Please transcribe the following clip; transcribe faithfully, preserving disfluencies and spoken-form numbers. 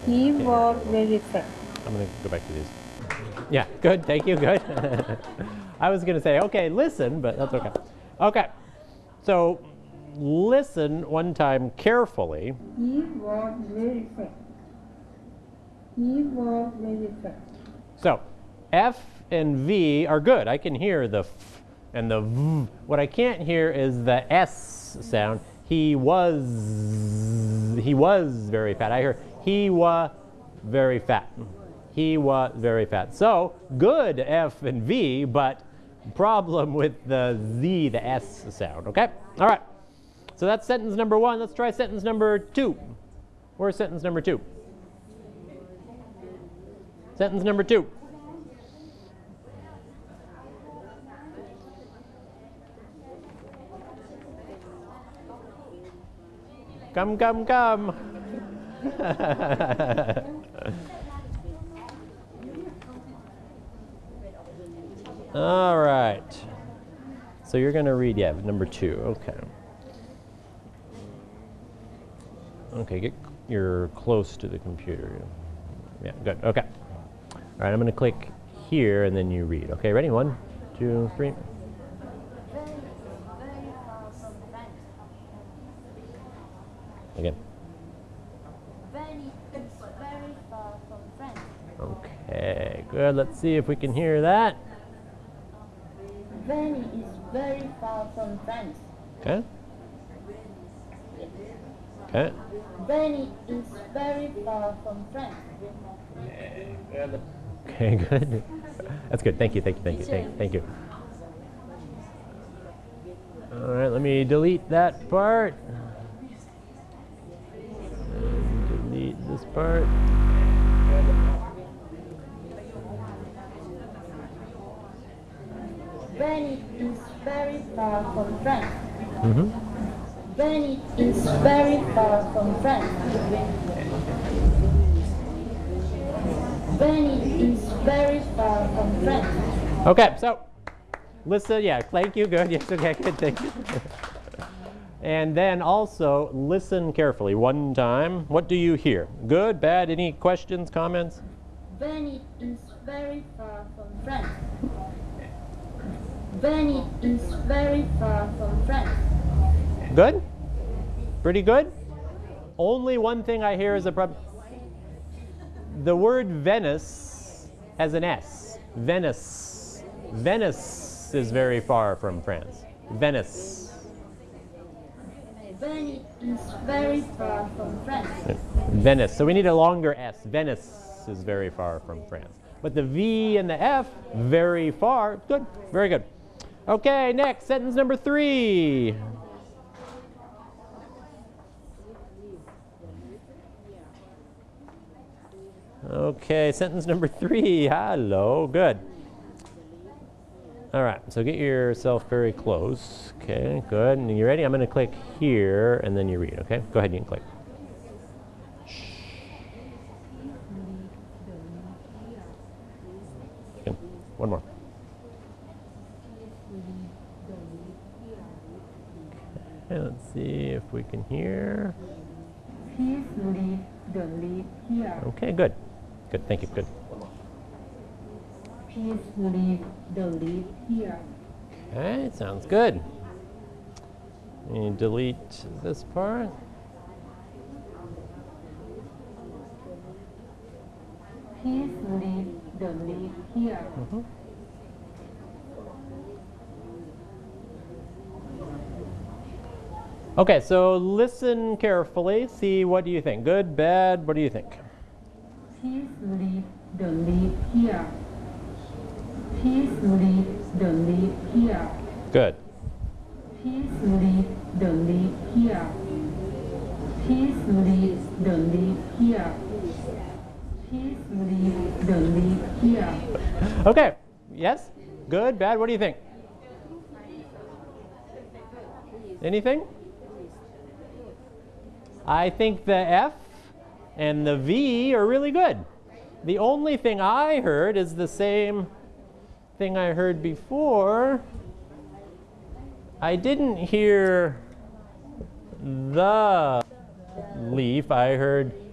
He was very fat. I'm going to go back to these. Yeah, good. Thank you. Good. I was going to say, okay, listen, but that's okay. Okay. So listen one time carefully. He was very fat. He was very fat. So F and V are good. I can hear the F and the V. What I can't hear is the S sound. He was, he was very fat. I hear he was very fat. He was very fat. So good F and V, but problem with the Z, the S sound, okay? All right, so that's sentence number one. Let's try sentence number two. Where's sentence number two? Sentence number two. Come, come, come. All right. So you're going to read, yeah, number two. Okay. Okay, get you're close to the computer. Yeah, good. Okay. All right, I'm going to click here and then you read. Okay, ready? One, two, three. Again. Benny is very far from friends. Okay, good. Let's see if we can hear that. Benny is very far from friends. Okay. Okay. Benny is very far from friends. Okay, good. That's good. Thank you, thank you, thank you, thank, thank you. All right, let me delete that part. And delete this part. Benny is very far from friends. Mm-hmm. Benny is very far from friends. Benny is very far from friends. Okay, so listen, yeah, thank you, good, yes, okay, good, thank you. And then also listen carefully one time. What do you hear? Good, bad, any questions, comments? Benny is very far from friends. Benny is very far from friends. Good? Pretty good? Only one thing I hear is a problem. The word Venice has an S. Venice. Venice is very far from France. Venice. Benny is very far from France. Venice. So we need a longer S. Venice is very far from France. But the V and the F, very far. Good. Very good. Okay, next, sentence number three. Okay, sentence number three. Hello, good. All right, so get yourself very close. Okay, good. And you ready? I'm going to click here, and then you read, okay? Go ahead, you can click. Okay, one more. Okay, let's see if we can hear. Please leave the lid here. Okay, good. Good, thank you, good. Please leave the lid here. Okay, sounds good. And delete this part. Please leave the lid here. Mm-hmm. Okay, so listen carefully. See, what do you think? Good, bad, what do you think? Please leave the lid here. Please leave the lid here. Good. Please leave the lid here. Please leave the lid here. Please leave the lid here. Okay, yes? Good, bad, what do you think? Anything? I think the F and the V are really good. The only thing I heard is the same thing I heard before. I didn't hear the leaf. I heard